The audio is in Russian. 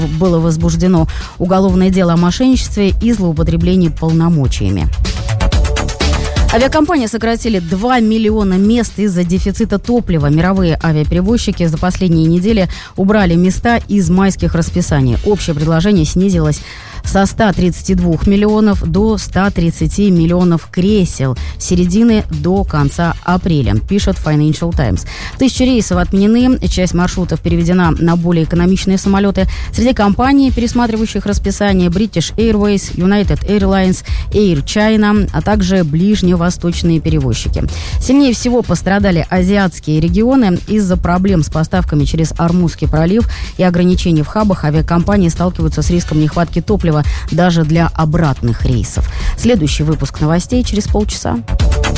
было возбуждено уголовное дело о мошенничестве и злоупотреблении полномочиями. Авиакомпании сократили 2 миллиона мест из-за дефицита топлива. Мировые авиаперевозчики за последние недели убрали места из майских расписаний. Общее предложение снизилось со 132 миллионов до 130 миллионов кресел с середины до конца апреля, пишет Financial Times. 1000 рейсов отменены, часть маршрутов переведена на более экономичные самолеты. Среди компаний, пересматривающих расписание, British Airways, United Airlines, Air China, а также ближневосточные перевозчики. Сильнее всего пострадали азиатские регионы. Из-за проблем с поставками через Ормузский пролив и ограничений в хабах авиакомпании сталкиваются с риском нехватки топлива даже для обратных рейсов. Следующий выпуск новостей через полчаса.